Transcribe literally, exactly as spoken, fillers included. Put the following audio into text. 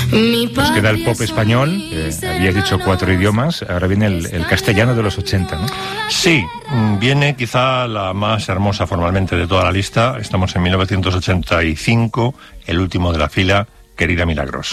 Nos queda el pop español, eh, habías dicho cuatro idiomas, ahora viene el, el castellano de los ochenta, ¿no? Sí, viene quizá la más hermosa formalmente de toda la lista. Estamos en mil novecientos ochenta y cinco, el último de la fila, Querida Milagros.